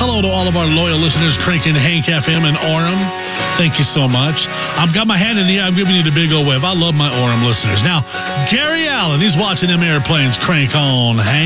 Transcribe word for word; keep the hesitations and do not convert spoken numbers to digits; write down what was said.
Hello to all of our loyal listeners cranking Hank F M and Orem. Thank you so much. I've got my hand in the air. I'm giving you the big old wave. I love my Orem listeners. Now, Gary Allen, he's watching them airplanes crank on Hank.